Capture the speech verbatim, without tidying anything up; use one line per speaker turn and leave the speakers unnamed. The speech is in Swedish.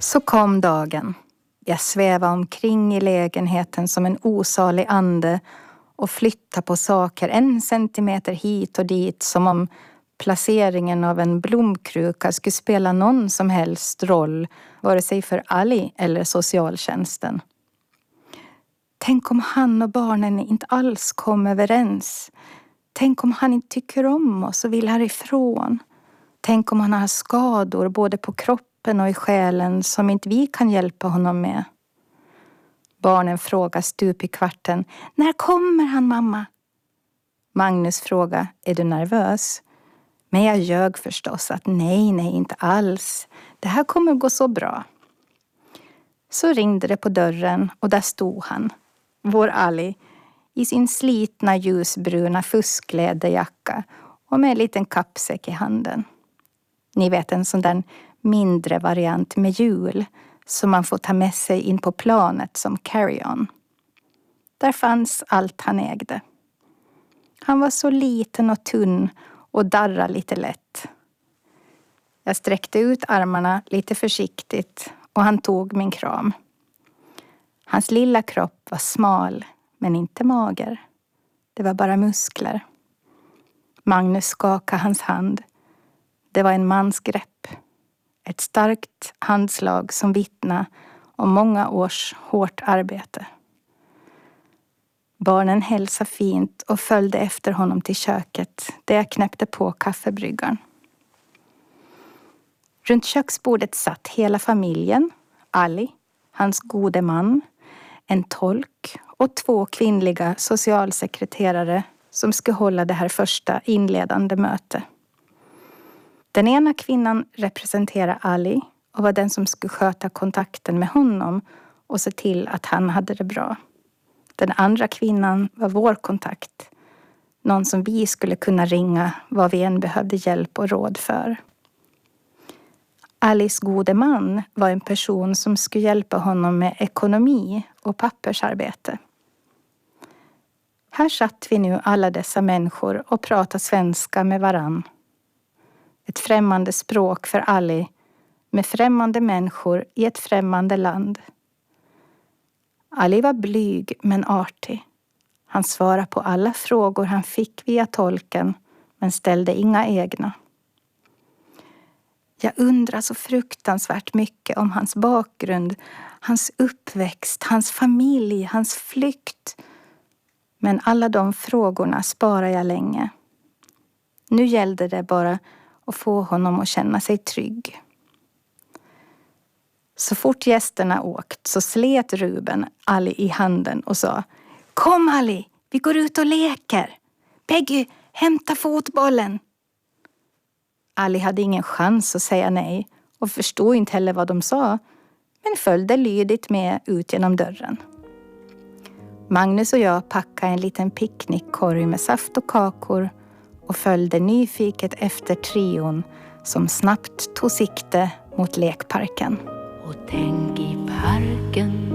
Så kom dagen. Jag svävade omkring i lägenheten som en osalig ande och flyttade på saker en centimeter hit och dit som om placeringen av en blomkruka skulle spela någon som helst roll, vare sig för Ali eller socialtjänsten. Tänk om han och barnen inte alls kom överens. Tänk om han inte tycker om oss och vill härifrån. Tänk om han har skador både på kroppen och i själen som inte vi kan hjälpa honom med. Barnen frågar stup i kvarten. När kommer han, mamma? Magnus frågar, är du nervös? Men jag ljög förstås att nej, nej, inte alls. Det här kommer gå så bra. Så ringde det på dörren och där stod han, vår Ali, i sin slitna ljusbruna fuskläderjacka och med en liten kappsäck i handen. Ni vet, en sån där mindre variant med hjul som man får ta med sig in på planet som carry-on. Där fanns allt han ägde. Han var så liten och tunn och darrade lite lätt. Jag sträckte ut armarna lite försiktigt och han tog min kram. Hans lilla kropp var smal men inte mager. Det var bara muskler. Magnus skakade hans hand. Det var en mans grepp. Ett starkt handslag som vittnade om många års hårt arbete. Barnen hälsade fint och följde efter honom till köket där jag knäppte på kaffebryggaren. Runt köksbordet satt hela familjen, Ali, hans gode man, en tolk och två kvinnliga socialsekreterare som skulle hålla det här första inledande mötet. Den ena kvinnan representerade Ali och var den som skulle sköta kontakten med honom och se till att han hade det bra. Den andra kvinnan var vår kontakt. Någon som vi skulle kunna ringa vad vi än behövde hjälp och råd för. Alis gode man var en person som skulle hjälpa honom med ekonomi och pappersarbete. Här satt vi nu alla dessa människor och pratade svenska med varann. Ett främmande språk för Ali med främmande människor i ett främmande land. Ali var blyg men artig. Han svarade på alla frågor han fick via tolken men ställde inga egna. Jag undrar så fruktansvärt mycket om hans bakgrund, hans uppväxt, hans familj, hans flykt. Men alla de frågorna sparar jag länge. Nu gällde det bara att få honom att känna sig trygg. Så fort gästerna åkt så slet Ruben Ali i handen och sa: Kom Ali, vi går ut och leker. Peggy, hämta fotbollen. Ali hade ingen chans att säga nej och förstod inte heller vad de sa, men följde lydigt med ut genom dörren. Magnus och jag packade en liten picknickkorg med saft och kakor och följde nyfiket efter trion som snabbt tog sikte mot lekparken.
Och tänk i parken